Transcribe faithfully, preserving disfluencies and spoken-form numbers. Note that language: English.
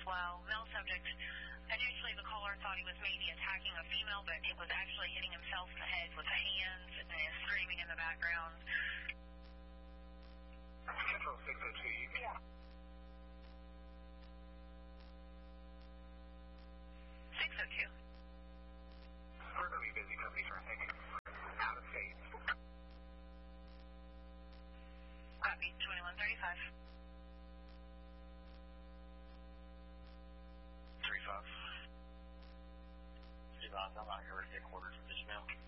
well. Male subject, initially the caller thought he was maybe attacking a female, but it was actually hitting himself in the head with the hands and is screaming in the background. Central six oh two, Yeah.